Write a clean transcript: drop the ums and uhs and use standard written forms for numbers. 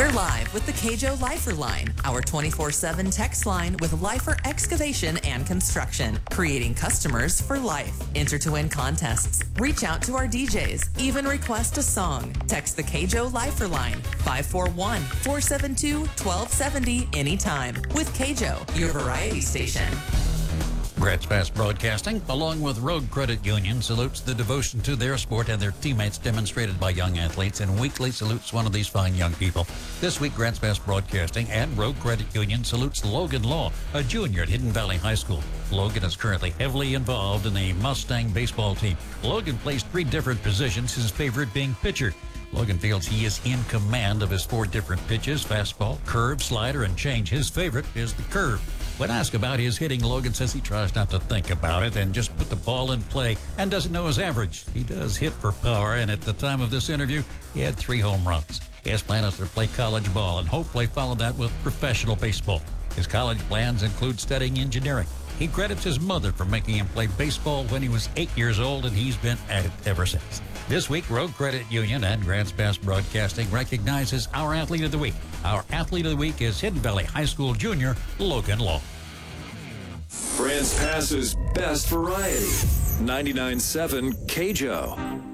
We're live with the KJO Lifer Line, our 24/7 text line with Lifer Excavation and Construction, creating customers for life. Enter to win contests. Reach out to our DJs. Even request a song. Text the KJO Lifer Line, 541-472-1270 anytime. With KJO, your variety station. Grants Pass Broadcasting, along with Road Credit Union, salutes the devotion to their sport and their teammates demonstrated by young athletes, and weekly salutes one of these fine young people. This week, Grants Pass Broadcasting and Road Credit Union salutes Logan Law, a junior at Hidden Valley High School. Logan is currently heavily involved in the Mustang baseball team. Logan plays 3 different positions, his favorite being pitcher. Logan feels he is in command of his 4 different pitches: fastball, curve, slider, and change. His favorite is the curve. When asked about his hitting, Logan says he tries not to think about it and just put the ball in play and doesn't know his average. He does hit for power, and at the time of this interview, he had 3 home runs. His plan is to play college ball and hopefully follow that with professional baseball. His college plans include studying engineering. He credits his mother for making him play baseball when he was 8 years old, and he's been at it ever since. This week, Road Credit Union and Grants Pass Broadcasting recognizes our Athlete of the Week. Our Athlete of the Week is Hidden Valley High School junior Logan Law. Grants Pass's best variety. 99.7 KJO.